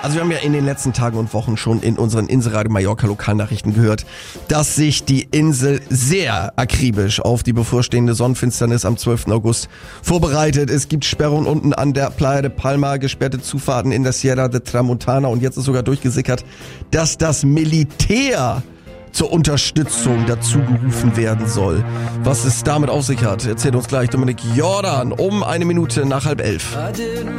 Also wir haben ja in den letzten Tagen und Wochen schon in unseren Inselradio Mallorca Lokalnachrichten gehört, dass sich die Insel sehr akribisch auf die bevorstehende Sonnenfinsternis am 12. August vorbereitet. Es gibt Sperrungen unten an der Playa de Palma, gesperrte Zufahrten in der Sierra de Tramontana und jetzt ist sogar durchgesickert, dass das Militär zur Unterstützung dazu gerufen werden soll. Was es damit auf sich hat, erzählt uns gleich Dominik Jordan um 1 Minute nach 10:30.